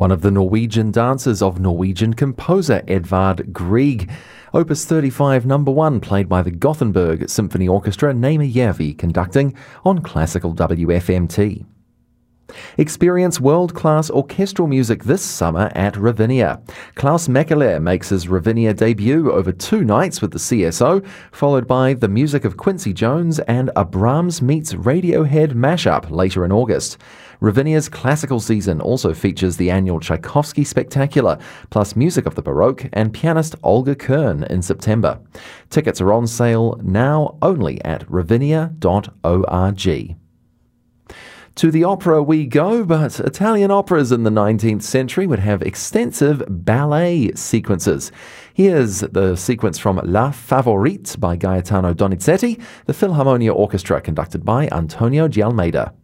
one of the Norwegian dancers of Norwegian composer Edvard Grieg. Opus 35 No. 1 played by the Gothenburg Symphony Orchestra, Neimerjärvi conducting on Classical WFMT. Experience world-class orchestral music this summer at Ravinia. Klaus Mekele makes his Ravinia debut over 2 nights with the CSO, followed by the music of Quincy Jones and a Brahms meets Radiohead mashup later in August. Ravinia's classical season also features the annual Tchaikovsky Spectacular, plus music of the Baroque and pianist Olga Kern in September. Tickets are on sale now only at ravinia.org. To the opera we go, but Italian operas in the 19th century would have extensive ballet sequences. Here's the sequence from La Favorite by Gaetano Donizetti, the Philharmonia Orchestra conducted by Antonio Gialmeida.